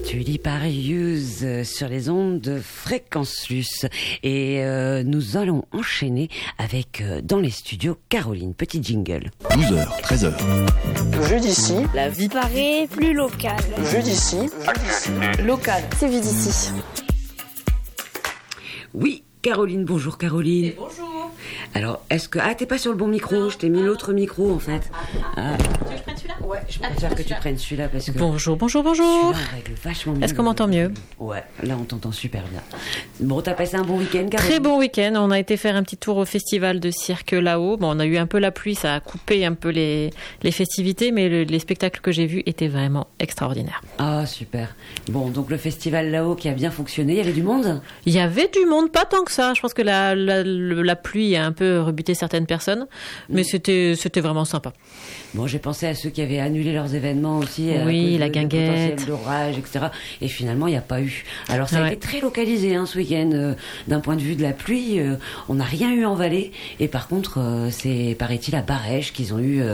Tuliparius sur les ondes de Fréquence Luce. Et nous allons enchaîner avec, dans les studios, Caroline. Petit jingle. 12h, 13h. Vu d'ici. La vie paraît plus locale. Vu d'ici. Local. C'est vu d'ici. Oui, Caroline. Bonjour, Caroline. Et bonjour. Alors, est-ce que... Ah, t'es pas sur le bon micro. Je t'ai mis l'autre micro, en fait. Tu veux que je prenne celui-là ? Ouais, je préfère que tu prennes celui-là parce que... Bonjour. Celui-là, on règle vachement mieux. Est-ce qu'on m'entend mieux ? Ouais, là, on t'entend super bien. Bon, t'as passé un bon week-end, Caroline ? Très bon week-end. On a été faire un petit tour au festival de cirque là-haut. Bon, on a eu un peu la pluie, ça a coupé un peu les festivités, mais les spectacles que j'ai vus étaient vraiment extraordinaires. Ah, super. Bon, donc le festival là-haut qui a bien fonctionné, il y avait du monde ? Il y avait du monde, pas tant que ça. Je pense que la pluie a un peu rebuté certaines personnes, mais c'était vraiment sympa. Bon, j'ai pensé à ceux qui avaient annulé leurs événements aussi. Oui, la guinguette. guinguette. L'orage, etc. Et finalement, il n'y a pas eu. Alors, ça a été très localisé ce week-end. D'un point de vue de la pluie, on n'a rien eu en vallée. Et par contre, c'est, paraît-il, à Barège qu'ils ont eu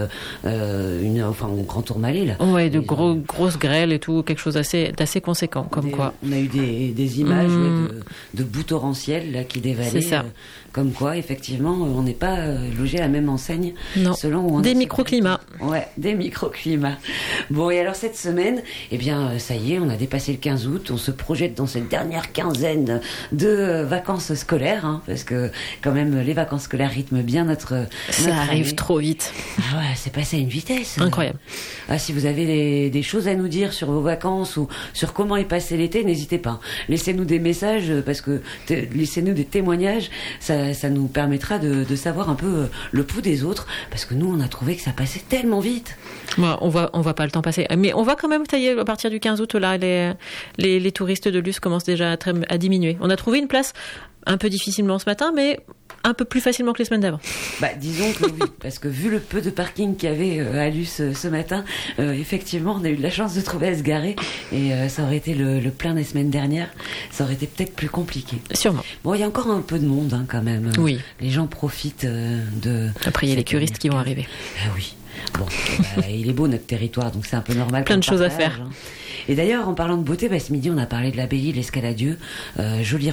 un grand Tourmalet, là. Ouais, grosses grêles et tout, quelque chose d'assez conséquent, comme quoi. On a eu des images de boues torrentielles là, qui dévalaient. C'est ça. Comme quoi, effectivement, on n'est pas logé à la même enseigne. Non, selon où on des microclimats. Ouais, des microclimats. Bon, et alors cette semaine, eh bien, ça y est, on a dépassé le 15 août. On se projette dans cette dernière quinzaine de vacances scolaires, parce que quand même, les vacances scolaires rythment bien notre arrive année. trop vite. Ah ouais, c'est passé à une vitesse. Incroyable. Ah, si vous avez des choses à nous dire sur vos vacances ou sur comment est passé l'été, n'hésitez pas. Laissez-nous des messages, parce que laissez-nous des témoignages. Ça nous permettra de savoir un peu le pouls des autres, parce que nous, on a trouvé que ça passait tellement vite. Ouais, on voit pas le temps passer. Mais on va quand même tailler à partir du 15 août, là, les touristes de Luce commencent déjà à diminuer. On a trouvé une place un peu difficilement ce matin, mais un peu plus facilement que les semaines d'avant. Disons que oui, parce que vu le peu de parking qu'il y avait à Luce ce matin, effectivement, on a eu de la chance de trouver à se garer, et ça aurait été le plein des semaines dernières, ça aurait été peut-être plus compliqué. Sûrement. Bon, il y a encore un peu de monde quand même. Oui. Les gens profitent de... Après, il y a les curistes qui vont arriver. Ah oui. Bon, il est beau notre territoire, donc c'est un peu normal. Plein de choses à faire. Et d'ailleurs, en parlant de beauté, ce midi, on a parlé de l'abbaye de l'Escaladieu. Jolie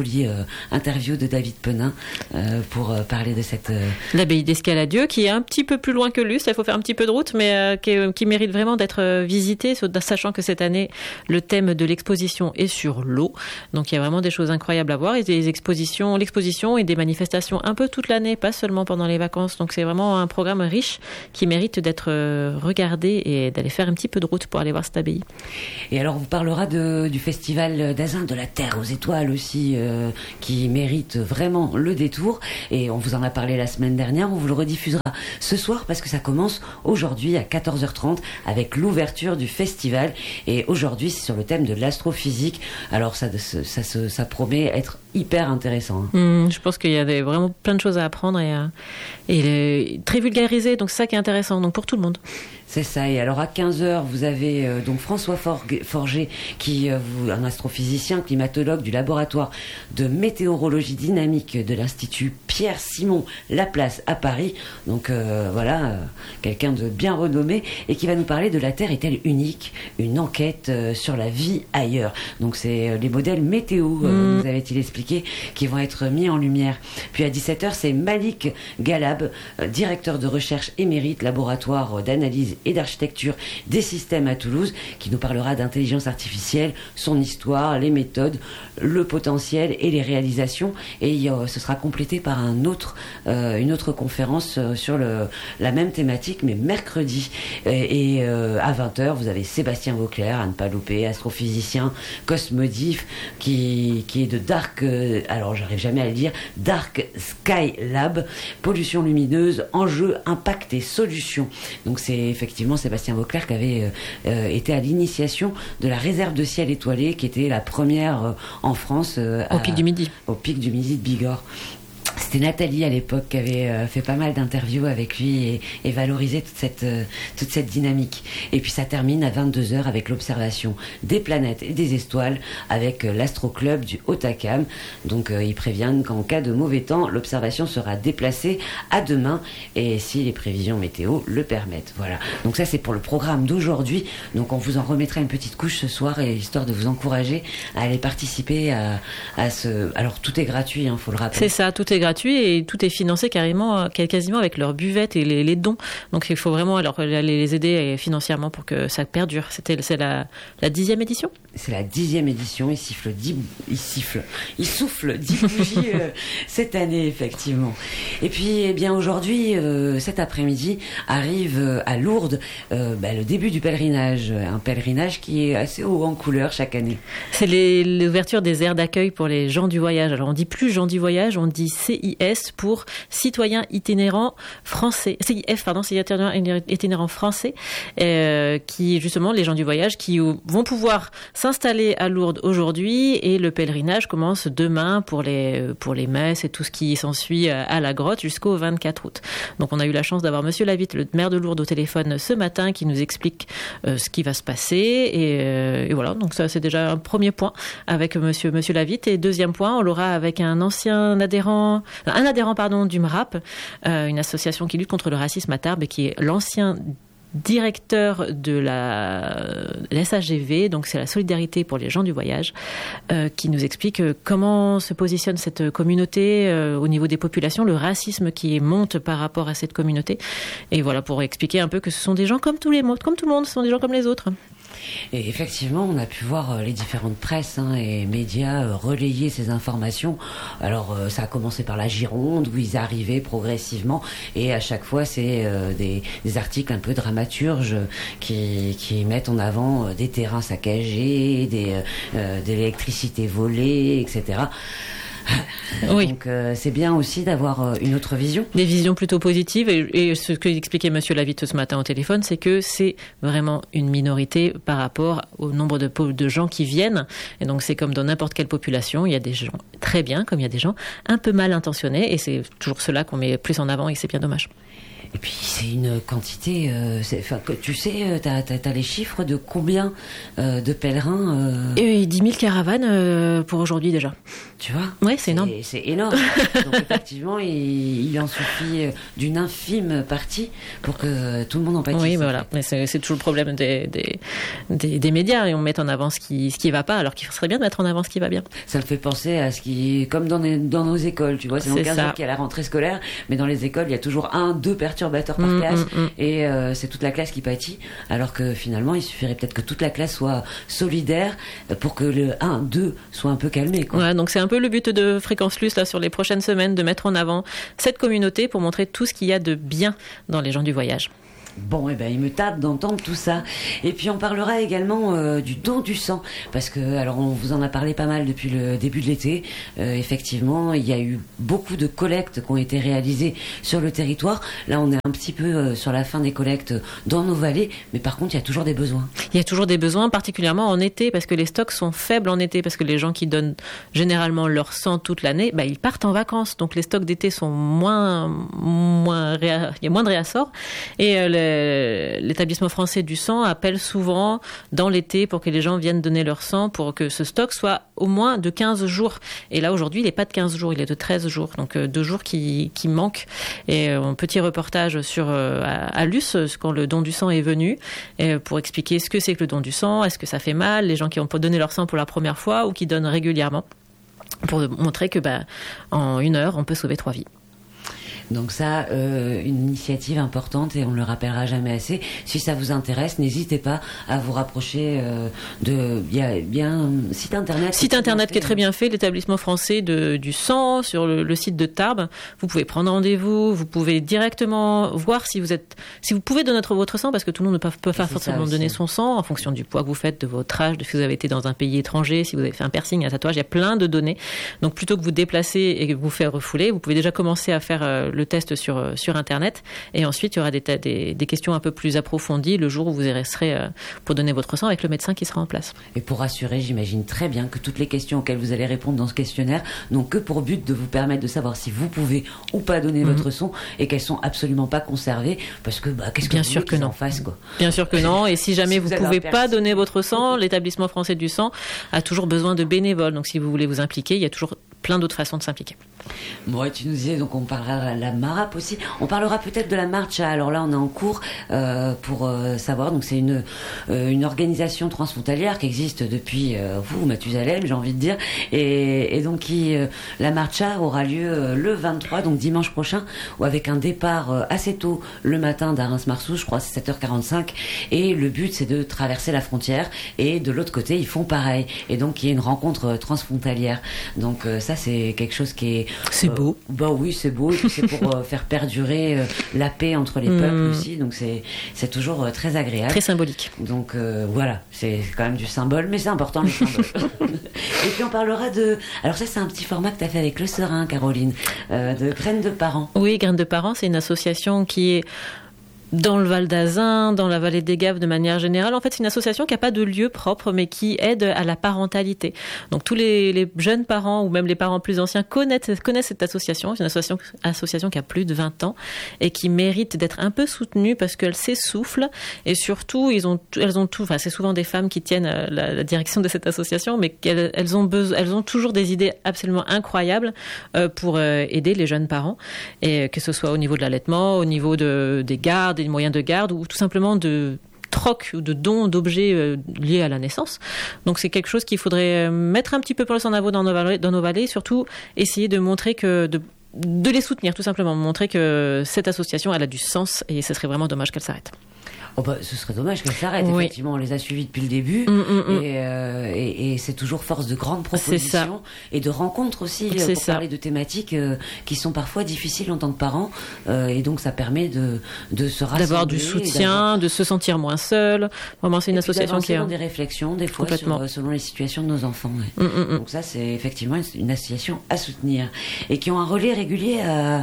interview de David Penin pour parler de cette... L'abbaye d'Escaladieu, qui est un petit peu plus loin que Luce. Il faut faire un petit peu de route, mais qui mérite vraiment d'être visitée, sachant que cette année, le thème de l'exposition est sur l'eau. Donc, il y a vraiment des choses incroyables à voir. Et l'exposition et des manifestations un peu toute l'année, pas seulement pendant les vacances. Donc, c'est vraiment un programme riche qui mérite d'être regardé et d'aller faire un petit peu de route pour aller voir cette abbaye. Et alors, on vous parlera du festival d'Azun, de la Terre aux étoiles aussi, qui mérite vraiment le détour. Et on vous en a parlé la semaine dernière, on vous le rediffusera ce soir parce que ça commence aujourd'hui à 14h30 avec l'ouverture du festival. Et aujourd'hui, c'est sur le thème de l'astrophysique. Alors, ça promet être hyper intéressant. Je pense qu'il y a vraiment plein de choses à apprendre et très vulgarisé, donc c'est ça qui est intéressant, donc pour tout le monde. C'est ça. Et alors à 15h, vous avez donc François Forger, qui un astrophysicien, climatologue du laboratoire de météorologie dynamique de l'Institut Pierre-Simon Laplace à Paris. Donc quelqu'un de bien renommé et qui va nous parler de la Terre est-elle unique ? Une enquête sur la vie ailleurs. Donc c'est les modèles météo, nous avait-il expliqué, qui vont être mis en lumière. Puis à 17h, c'est Malik Galab, directeur de recherche émérite, laboratoire d'analyse et d'architecture des systèmes à Toulouse, qui nous parlera d'intelligence artificielle, son histoire, les méthodes, le potentiel et les réalisations. Et ce sera complété par une autre conférence sur la même thématique, mais mercredi. Et à 20h, vous avez Sébastien Vauclair, à ne pas louper, astrophysicien, cosmodif, qui est de Dark, alors j'arrive jamais à le dire, Dark Sky Lab, pollution lumineuse, enjeux, impact et solutions. Donc c'est effectivement Sébastien Vauclair qui avait été à l'initiation de la réserve de ciel étoilé, qui était la première en France au Pic du Midi. Au Pic du Midi de Bigorre. C'était Nathalie à l'époque qui avait fait pas mal d'interviews avec lui et valorisé toute cette dynamique. Et puis ça termine à 22h avec l'observation des planètes et des étoiles avec l'Astro-Club du Haut-Acam. Donc ils préviennent qu'en cas de mauvais temps, l'observation sera déplacée à demain et si les prévisions météo le permettent. Voilà. Donc ça c'est pour le programme d'aujourd'hui. Donc on vous en remettra une petite couche ce soir et histoire de vous encourager à aller participer à ce... Alors tout est gratuit, faut le rappeler. C'est ça, tout est gratuit et tout est financé quasiment avec leurs buvettes et les dons. Donc il faut vraiment les aider financièrement pour que ça perdure. C'est la 10e édition. C'est la 10e édition. Il souffle 10 bougies cette année, effectivement. Et puis, eh bien, aujourd'hui, cet après-midi, arrive à Lourdes le début du pèlerinage. Un pèlerinage qui est assez haut en couleur chaque année. C'est l'ouverture des aires d'accueil pour les gens du voyage. Alors, on dit plus gens du voyage, on dit CIS pour citoyens itinérants français. CIF, pardon, citoyens itinérants français, qui, justement, les gens du voyage qui vont pouvoir s'installer à Lourdes aujourd'hui et le pèlerinage commence demain pour les messes et tout ce qui s'ensuit à la grotte jusqu'au 24 août. Donc on a eu la chance d'avoir Monsieur Lavitte, le maire de Lourdes, au téléphone ce matin qui nous explique ce qui va se passer et voilà. Donc ça c'est déjà un premier point avec Monsieur Lavitte et deuxième point on l'aura avec un adhérent du MRAP, une association qui lutte contre le racisme à Tarbes et qui est l'ancien directeur de la SAGV, donc c'est la solidarité pour les gens du voyage, qui nous explique comment se positionne cette communauté au niveau des populations, le racisme qui monte par rapport à cette communauté. Et voilà, pour expliquer un peu que ce sont des gens comme tout le monde, ce sont des gens comme les autres. Et effectivement, on a pu voir les différentes presses et médias relayer ces informations. Alors, ça a commencé par la Gironde, où ils arrivaient progressivement, et à chaque fois, c'est des articles un peu dramaturges qui mettent en avant des terrains saccagés, de l'électricité volée, etc. Oui. Donc c'est bien aussi d'avoir une autre vision. Des visions plutôt positives et ce que expliquait Monsieur Lavitte ce matin au téléphone, c'est que c'est vraiment une minorité par rapport au nombre de gens qui viennent. Et donc c'est comme dans n'importe quelle population, il y a des gens très bien, comme il y a des gens un peu mal intentionnés et c'est toujours ceux-là qu'on met plus en avant et c'est bien dommage. Et puis c'est une quantité, tu sais, t'as les chiffres de combien de pèlerins 10 000 caravanes pour aujourd'hui déjà. Tu vois ? Oui, c'est énorme. C'est énorme. Donc effectivement, il en suffit d'une infime partie pour que tout le monde en pâtisse. Oui, mais voilà. Mais c'est toujours le problème des médias et on met en avant ce qui va pas alors qu'il serait bien de mettre en avant ce qui va bien. Ça me fait penser à ce qui est comme dans nos écoles, tu vois, c'est dans 15 jours qu'il y a la rentrée scolaire, mais dans les écoles, il y a toujours 2 perturbateurs par classe et c'est toute la classe qui pâtit, alors que finalement, il suffirait peut-être que toute la classe soit solidaire pour que le 1-2 soit un peu calmé, quoi. Ouais, donc c'est un peu le but de Fréquence Luce là sur les prochaines semaines, de mettre en avant cette communauté pour montrer tout ce qu'il y a de bien dans les gens du voyage. Bon, il me tape d'entendre tout ça. Et puis on parlera également du don du sang, parce que alors on vous en a parlé pas mal depuis le début de l'été. Effectivement, il y a eu beaucoup de collectes qui ont été réalisées sur le territoire. Là, on est un petit peu sur la fin des collectes dans nos vallées, mais par contre, il y a toujours des besoins. Il y a toujours des besoins, particulièrement en été, parce que les stocks sont faibles en été, parce que les gens qui donnent généralement leur sang toute l'année, ils partent en vacances, donc les stocks d'été sont il y a moins de réassorts, et l'établissement français du sang appelle souvent dans l'été pour que les gens viennent donner leur sang pour que ce stock soit au moins de 15 jours. Et là, aujourd'hui, il n'est pas de 15 jours, il est de 13 jours. Donc, 2 jours qui manquent. Et un petit reportage à Luce, quand le don du sang est venu, pour expliquer ce que c'est que le don du sang, est-ce que ça fait mal, les gens qui ont donné leur sang pour la première fois ou qui donnent régulièrement, pour montrer que en 1 heure, on peut sauver 3 vies. Donc ça, une initiative importante et on le rappellera jamais assez. Si ça vous intéresse, n'hésitez pas à vous rapprocher il y a bien un site internet. Site internet qui est très bien fait, l'établissement français du sang sur le site de Tarbes. Vous pouvez prendre rendez-vous, vous pouvez directement voir si vous pouvez donner votre sang, parce que tout le monde ne peut pas forcément donner son sang en fonction du poids que vous faites, de votre âge, de si vous avez été dans un pays étranger, si vous avez fait un piercing, un tatouage, il y a plein de données. Donc plutôt que vous déplacer et que vous faire refouler, vous pouvez déjà commencer à faire le test sur Internet. Et ensuite, il y aura des questions un peu plus approfondies le jour où vous serez pour donner votre sang avec le médecin qui sera en place. Et pour rassurer, j'imagine très bien que toutes les questions auxquelles vous allez répondre dans ce questionnaire n'ont que pour but de vous permettre de savoir si vous pouvez ou pas donner votre sang et qu'elles sont absolument pas conservées parce que qu'est-ce que bien vous sûr voulez que qu'ils non. en fassent, quoi. Bien sûr que non. Et si jamais Si vous vous avez pouvez un pas personnel. donner votre sang, l'établissement français du sang a toujours besoin de bénévoles. Donc si vous voulez vous impliquer, il y a toujours plein d'autres façons de s'impliquer. Bon, et tu nous disais, donc on parlera de la MARAP aussi. On parlera peut-être de la Marcha. Alors là, on est en cours pour savoir. Donc c'est une organisation transfrontalière qui existe depuis Mathusalem, j'ai envie de dire. Et donc la Marcha aura lieu le 23, donc dimanche prochain, ou avec un départ assez tôt le matin d'Arens-Marsouche, je crois c'est 7h45. Et le but, c'est de traverser la frontière. Et de l'autre côté, ils font pareil. Et donc il y a une rencontre transfrontalière. Donc ça, c'est quelque chose qui est... C'est beau. Bah oui, c'est beau. Et puis c'est pour faire perdurer la paix entre les peuples aussi. Donc c'est toujours très agréable. Très symbolique. Donc voilà, c'est quand même du symbole, mais c'est important les symboles. Et puis on parlera de... Alors ça, c'est un petit format que tu as fait avec Le Serein, Caroline, de Graines de Parents. Oui, Graines de Parents, c'est une association qui est dans le Val d'Azun, dans la vallée des Gaves de manière générale. En fait, c'est une association qui n'a pas de lieu propre, mais qui aide à la parentalité. Donc, tous les jeunes parents, ou même les parents plus anciens, connaissent cette association. C'est une association qui a plus de 20 ans et qui mérite d'être un peu soutenue parce qu'elle s'essouffle. Et surtout, elles ont tout, enfin, c'est souvent des femmes qui tiennent la direction de cette association, mais elles ont toujours des idées absolument incroyables pour aider les jeunes parents. Et que ce soit au niveau de l'allaitement, au niveau des gardes, des moyens de garde ou tout simplement de troc ou de dons d'objets liés à la naissance. Donc c'est quelque chose qu'il faudrait mettre un petit peu plus en avant dans nos vallées et surtout essayer de montrer de les soutenir tout simplement, montrer que cette association elle a du sens et ce serait vraiment dommage qu'elle s'arrête. Oh ce serait dommage qu'elle s'arrête. Oui. Effectivement, on les a suivis depuis le début. Et c'est toujours force de grandes propositions et de rencontres aussi pour parler de thématiques qui sont parfois difficiles en tant que parents. Et donc, ça permet de se rassembler. D'avoir du soutien, de se sentir moins seul. Vraiment, c'est une association qui a... des réflexions, des fois, selon les situations de nos enfants. Donc ça, c'est effectivement une association à soutenir. Et qui ont un relais régulier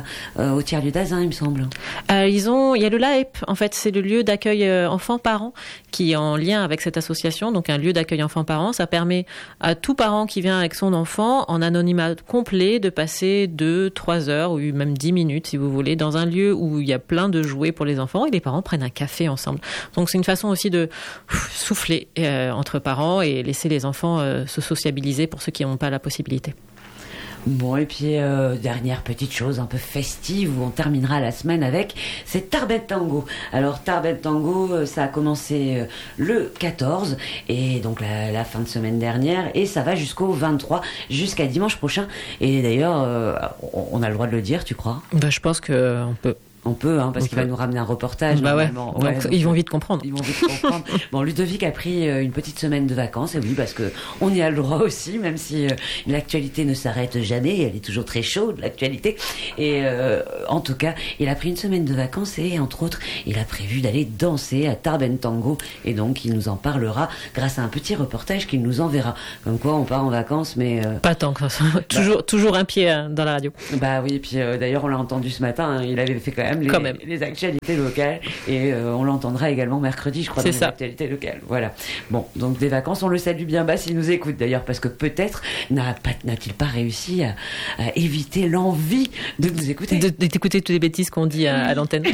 au tiers-lieu d'Azun, il me semble. Il y a le LAEP, en fait, c'est le lieu d'accueil enfants-parents qui est en lien avec cette association, donc un lieu d'accueil enfants-parents. Ça permet à tout parent qui vient avec son enfant en anonymat complet de passer 2-3 heures ou même 10 minutes si vous voulez dans un lieu où il y a plein de jouets pour les enfants et les parents prennent un café ensemble. Donc c'est une façon aussi de souffler entre parents et laisser les enfants se sociabiliser pour ceux qui n'ont pas la possibilité. Bon, et puis dernière petite chose un peu festive où on terminera la semaine avec, c'est Tarbet Tango. Alors Tarbet Tango, ça a commencé le 14 et donc la fin de semaine dernière et ça va jusqu'au 23, jusqu'à dimanche prochain. Et d'ailleurs, on a le droit de le dire, tu crois ? Je pense qu'on peut. On peut, parce qu'il va nous ramener un reportage. Normalement. Ouais. Donc, ils vont vite comprendre. Bon, Ludovic a pris une petite semaine de vacances, et oui, parce que on y a le droit aussi, même si l'actualité ne s'arrête jamais, elle est toujours très chaude, l'actualité. Et en tout cas, il a pris une semaine de vacances et, entre autres, il a prévu d'aller danser à Tarbet Tango. Et donc, il nous en parlera grâce à un petit reportage qu'il nous enverra. Comme quoi, on part en vacances, mais... Pas tant que ça. Toujours un pied dans la radio. Bah oui, et puis d'ailleurs, on l'a entendu ce matin, il avait fait quand même les actualités locales et on l'entendra également mercredi, je crois, dans les actualités locales. Voilà. Bon, donc des vacances, on le salue bien bas s'il nous écoute d'ailleurs, parce que peut-être n'a-t-il pas réussi à éviter l'envie de nous écouter. D'écouter toutes les bêtises qu'on dit à l'antenne.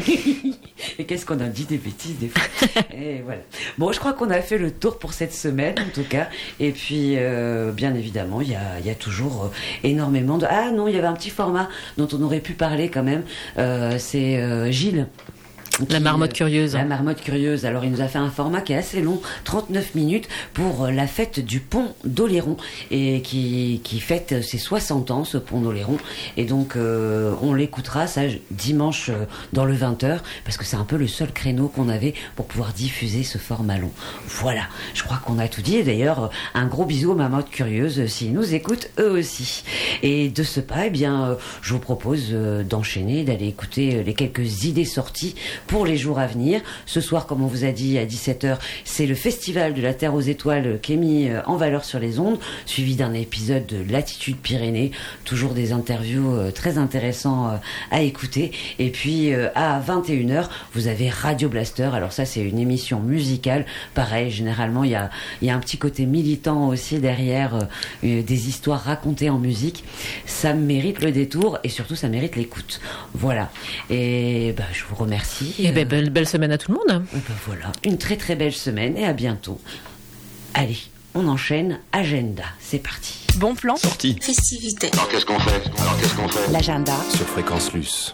Et qu'est-ce qu'on a dit des bêtises des fois. Et voilà. Bon, je crois qu'on a fait le tour pour cette semaine en tout cas. Et puis bien évidemment, il y a toujours énormément de... Ah non, il y avait un petit format dont on aurait pu parler quand même. C'est Gilles. La marmotte curieuse. La marmotte curieuse. Alors, il nous a fait un format qui est assez long, 39 minutes, pour la fête du pont d'Oléron, et qui fête ses 60 ans, ce pont d'Oléron. Et donc, on l'écoutera, ça, dimanche dans le 20h, parce que c'est un peu le seul créneau qu'on avait pour pouvoir diffuser ce format long. Voilà. Je crois qu'on a tout dit. Et d'ailleurs, un gros bisou aux marmottes curieuses, s'ils nous écoutent eux aussi. Et de ce pas, je vous propose d'enchaîner, d'aller écouter les quelques idées sorties pour les jours à venir. Ce soir, comme on vous a dit, à 17h, c'est le festival de la Terre aux étoiles qui est mis en valeur sur les ondes, suivi d'un épisode de Latitude Pyrénées, toujours des interviews très intéressants à écouter. Et puis à 21h, vous avez Radio Blaster. Alors ça, c'est une émission musicale. Pareil, généralement, il y a un petit côté militant aussi derrière, des histoires racontées en musique. Ça mérite le détour et surtout, ça mérite l'écoute. Voilà. Et je vous remercie. Et belle semaine à tout le monde. Voilà, une très très belle semaine et à bientôt. Allez, on enchaîne. Agenda, c'est parti. Bon plan. Sortie. Festivité. Alors qu'est-ce qu'on fait L'agenda. Sur Fréquence Luce.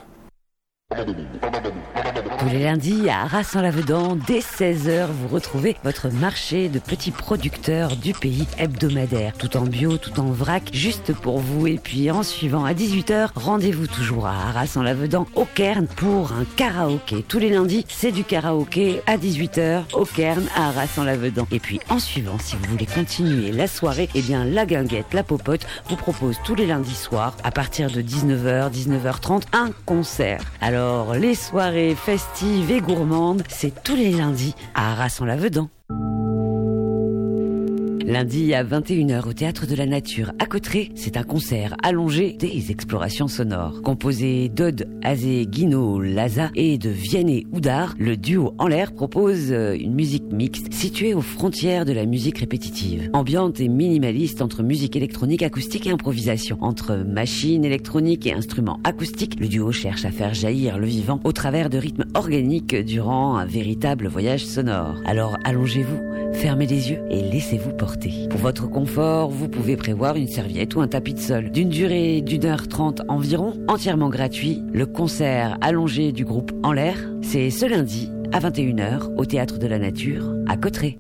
Tous les lundis à Arras-en-Lavedan, dès 16h, vous retrouvez votre marché de petits producteurs du pays hebdomadaire. Tout en bio, tout en vrac, juste pour vous. Et puis en suivant à 18h, rendez-vous toujours à Arras-en-Lavedan, au Cairn, pour un karaoké. Tous les lundis, c'est du karaoké à 18h, au Cairn, à Arras-en-Lavedan. Et puis en suivant, si vous voulez continuer la soirée, la Guinguette, la Popote, vous propose tous les lundis soirs, à partir de 19h, 19h30, un concert. Alors, les soirées festives et gourmandes, c'est tous les lundis à Arras-en-Lavedan. Lundi à 21h au Théâtre de la Nature à Cauterets, c'est un concert allongé des explorations sonores. Composé d'Aude Azé-Guino-Laza et de Vianney Houdard, le duo En l'air propose une musique mixte située aux frontières de la musique répétitive. Ambiante et minimaliste entre musique électronique, acoustique et improvisation. Entre machines électroniques et instruments acoustiques, le duo cherche à faire jaillir le vivant au travers de rythmes organiques durant un véritable voyage sonore. Alors allongez-vous, fermez les yeux et laissez-vous porter. Pour votre confort, vous pouvez prévoir une serviette ou un tapis de sol. D'une durée d'1h30 environ, entièrement gratuit, le concert allongé du groupe En l'air, c'est ce lundi à 21h au Théâtre de la Nature à Cauterets.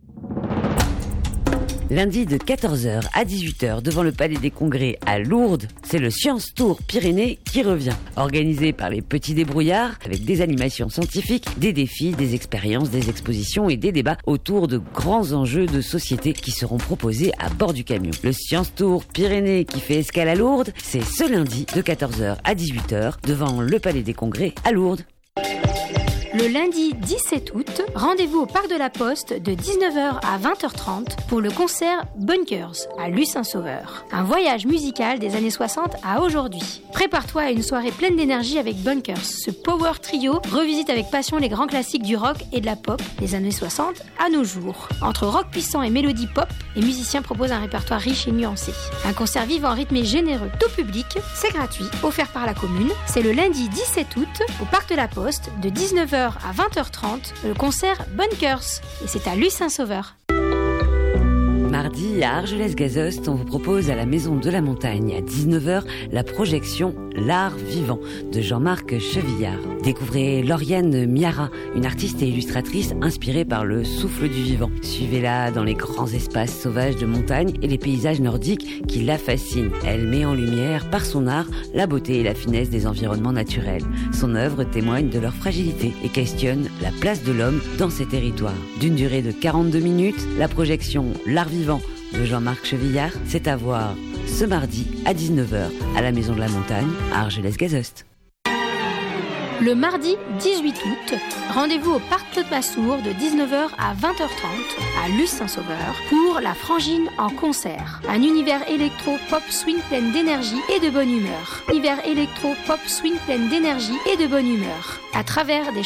Lundi de 14h à 18h devant le Palais des Congrès à Lourdes, c'est le Science Tour Pyrénées qui revient. Organisé par les Petits Débrouillards avec des animations scientifiques, des défis, des expériences, des expositions et des débats autour de grands enjeux de société qui seront proposés à bord du camion. Le Science Tour Pyrénées qui fait escale à Lourdes, c'est ce lundi de 14h à 18h devant le Palais des Congrès à Lourdes. Le lundi 17 août, rendez-vous au Parc de la Poste de 19h à 20h30 pour le concert Bunkers à Luce-Saint-Sauveur. Un voyage musical des années 60 à aujourd'hui. Prépare-toi à une soirée pleine d'énergie avec Bunkers. Ce power trio revisite avec passion les grands classiques du rock et de la pop des années 60 à nos jours. Entre rock puissant et mélodie pop, les musiciens proposent un répertoire riche et nuancé. Un concert vivant, rythmé, généreux, tout public, c'est gratuit, offert par la commune. C'est le lundi 17 août au Parc de la Poste de 19h à 20h30, le concert Bunkers. Et c'est à Luce-Saint-Sauveur. Mardi, à Argelès-Gazost, on vous propose à la Maison de la Montagne, à 19h, la projection L'Art Vivant de Jean-Marc Chevillard. Découvrez Lauriane Miara, une artiste et illustratrice inspirée par le souffle du vivant. Suivez-la dans les grands espaces sauvages de montagne et les paysages nordiques qui la fascinent. Elle met en lumière, par son art, la beauté et la finesse des environnements naturels. Son œuvre témoigne de leur fragilité et questionne la place de l'homme dans ces territoires. D'une durée de 42 minutes, la projection L'Art Vivant de Jean-Marc Chevillard, c'est à voir ce mardi à 19h à la Maison de la Montagne à Argelès-Gazost. Le mardi 18 août, rendez-vous au Parc Claude Massour de 19h à 20h30 à Luce-Saint-Sauveur pour La Frangine en concert. Un univers électro-pop swing plein d'énergie et de bonne humeur. Univers électro-pop swing plein d'énergie et de bonne humeur. À travers des